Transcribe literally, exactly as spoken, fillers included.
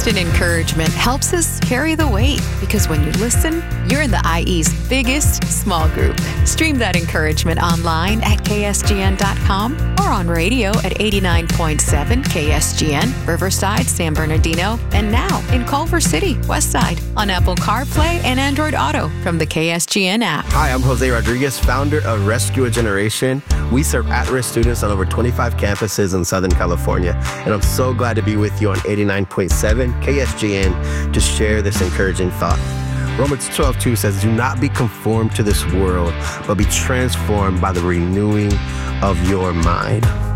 Consistent encouragement helps us carry the weight because when you listen, you're in the I E's biggest small group. Stream that encouragement online at K S G N dot com or on radio at eighty-nine point seven K S G N, Riverside, San Bernardino, and now in Culver City, Westside, on Apple CarPlay and Android Auto from the K S G N app. Hi, I'm Jose Rodriguez, founder of Rescue a Generation. We serve at-risk students on over twenty-five campuses in Southern California, and I'm so glad to be with you on eighty-nine point seven K S G N to share this encouraging thought. Romans twelve two says, do not be conformed to this world, but be transformed by the renewing of your mind.